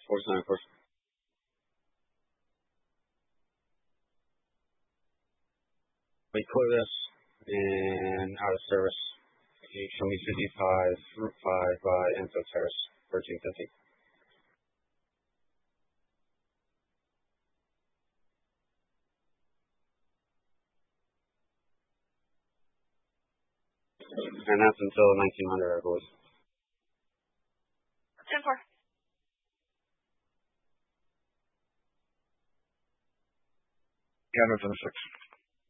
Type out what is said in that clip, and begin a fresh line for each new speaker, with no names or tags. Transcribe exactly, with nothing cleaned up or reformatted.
four seven four. We clear this and out of service. You show me fifty-five, Route five by Enfield Terrace, thirteen fifty. And that's until nineteen hundred, I believe.
ten four.
Canada six.